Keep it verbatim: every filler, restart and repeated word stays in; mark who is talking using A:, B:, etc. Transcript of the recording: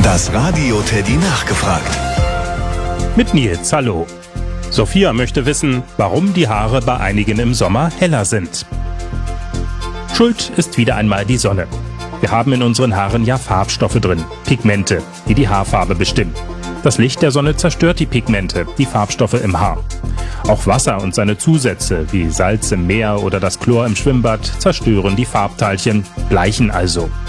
A: Das Radio Teddy nachgefragt.
B: Mit Nils, hallo. Sophia möchte wissen, warum die Haare bei einigen im Sommer heller sind. Schuld ist wieder einmal die Sonne. Wir haben in unseren Haaren ja Farbstoffe drin, Pigmente, die die Haarfarbe bestimmen. Das Licht der Sonne zerstört die Pigmente, die Farbstoffe im Haar. Auch Wasser und seine Zusätze, wie Salz im Meer oder das Chlor im Schwimmbad, zerstören die Farbteilchen, bleichen also.